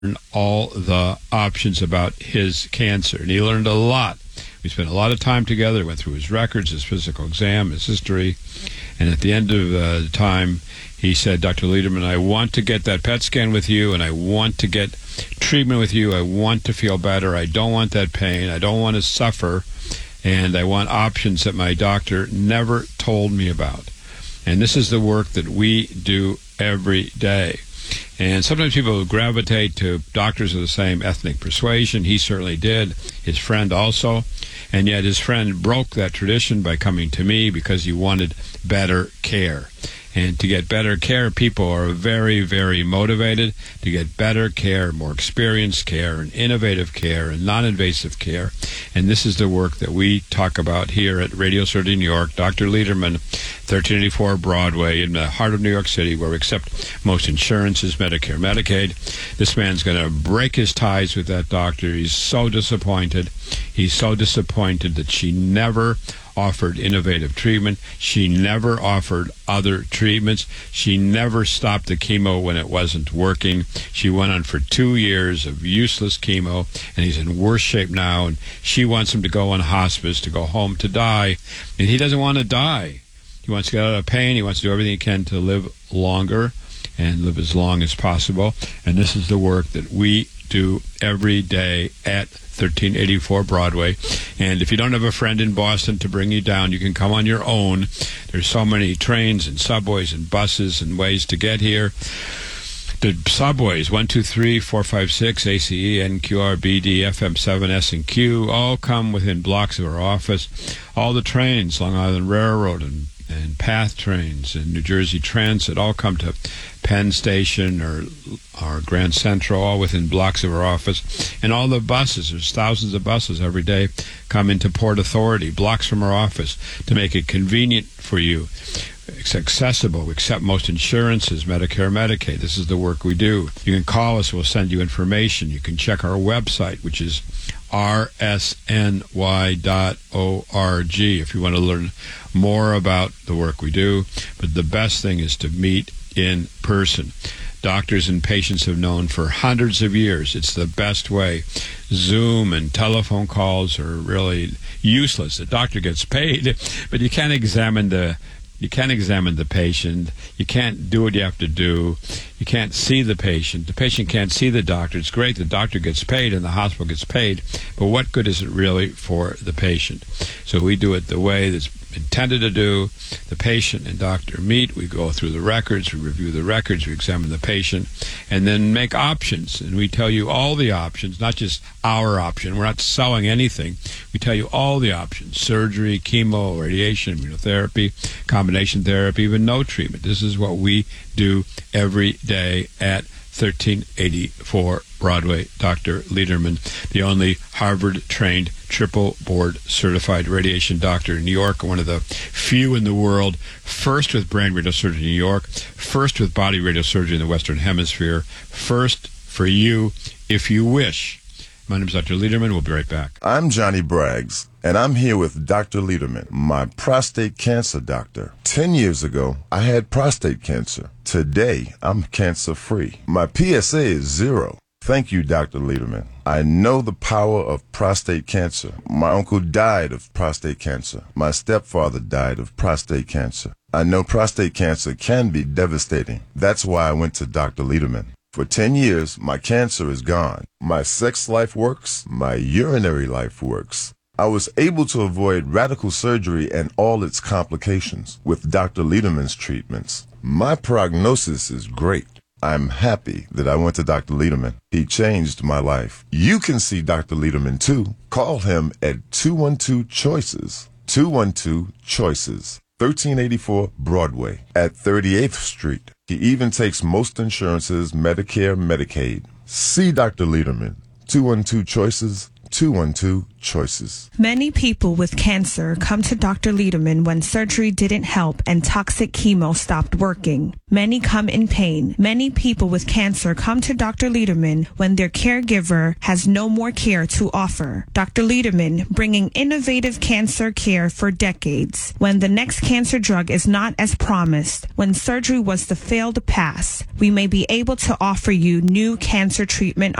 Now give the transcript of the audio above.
all the options about his cancer. And he learned a lot. We spent a lot of time together, went through his records, his physical exam, his history. And at the end of the time, he said, Dr. Lederman, I want to get that PET scan with you, and I want to get treatment with you. I want to feel better. I don't want that pain. I don't want to suffer. And I want options that my doctor never told me about. And this is the work that we do every day. And sometimes people gravitate to doctors of the same ethnic persuasion. He certainly did. His friend also. And yet his friend broke that tradition by coming to me because he wanted better care. And to get better care, people are very, very motivated to get better care, more experienced care, and innovative care, and non-invasive care. And this is the work that we talk about here at Radio Surgery New York. Dr. Lederman, 1384 Broadway, in the heart of New York City, where we accept most insurances, Medicare, Medicaid. This man's going to break his ties with that doctor. He's so disappointed. He's so disappointed that she never offered innovative treatment. She never offered other treatments. She never stopped the chemo when it wasn't working. She went on for 2 years of useless chemo, and he's in worse shape now, and she wants him to go on hospice, to go home to die, and he doesn't want to die. He wants to get out of pain. He wants to do everything he can to live longer and live as long as possible, and this is the work that we do every day at 1384 Broadway. And if you don't have a friend in Boston to bring you down, you can come on your own. There's so many trains and subways and buses and ways to get here. The subways, 1, 2, 3, 4, 5, 6, ACE, NQR, BD, FM7, S, and Q, all come within blocks of our office. All the trains, Long Island Railroad and PATH trains and New Jersey Transit, all come to Penn Station or Grand Central, all within blocks of our office. And all the buses, there's thousands of buses every day, come into Port Authority, blocks from our office, to make it convenient for you. It's accessible. We accept most insurances, Medicare, Medicaid. This is the work we do. You can call us. We'll send you information. You can check our website, which is rsny.org, if you want to learn more about the work we do. But the best thing is to meet in person. Doctors and patients have known for hundreds of years it's the best way. Zoom and telephone calls are really useless. The doctor gets paid, but you can't examine the patient. You can't do what you have to do. You can't see the patient. The patient can't see the doctor. It's great the doctor gets paid and the hospital gets paid, but what good is it really for the patient? So we do it the way that's intended to do. The patient and doctor meet. We go through the records. We review the records. We examine the patient and then make options. And we tell you all the options, not just our option. We're not selling anything. We tell you all the options: surgery, chemo, radiation, immunotherapy, combination therapy, even no treatment. This is what we do every day at 1384 Broadway. Dr. Lederman, the only Harvard-trained, triple-board certified radiation doctor in New York, one of the few in the world, first with brain radiosurgery in New York, first with body radiosurgery in the Western Hemisphere, first for you if you wish. My name is Dr. Lederman. We'll be right back. I'm Johnny Braggs, and I'm here with Dr. Lederman, my prostate cancer doctor. 10 years ago, I had prostate cancer. Today, I'm cancer-free. My PSA is 0. Thank you, Dr. Lederman. I know the power of prostate cancer. My uncle died of prostate cancer. My stepfather died of prostate cancer. I know prostate cancer can be devastating. That's why I went to Dr. Lederman. For 10 years, my cancer is gone. My sex life works. My urinary life works. I was able to avoid radical surgery and all its complications with Dr. Lederman's treatments. My prognosis is great. I'm happy that I went to Dr. Lederman. He changed my life. You can see Dr. Lederman too. Call him at 212-CHOICES. 212-CHOICES. 1384 Broadway at 38th Street. He even takes most insurances, Medicare, Medicaid. See Dr. Lederman. 212-CHOICES. 212-CHOICES. Many people with cancer come to Dr. Lederman when surgery didn't help and toxic chemo stopped working. Many come in pain. Many people with cancer come to Dr. Lederman when their caregiver has no more care to offer. Dr. Lederman, bringing innovative cancer care for decades. When the next cancer drug is not as promised, when surgery was the failed pass, we may be able to offer you new cancer treatment